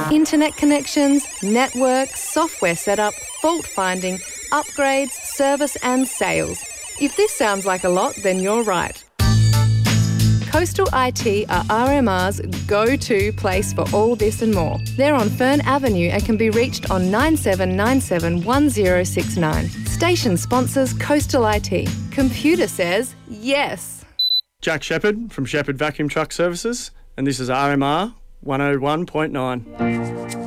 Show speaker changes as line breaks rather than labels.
Internet connections, network, software setup, fault finding, upgrades, service and sales. If this sounds like a lot, then you're right. Coastal IT are RMR's go-to place for all this and more. They're on Fern Avenue and can be reached on 9797 1069. Station sponsors Coastal IT. Computer says yes.
Jack Shepherd from Shepherd Vacuum Truck Services, and this is RMR 101.9.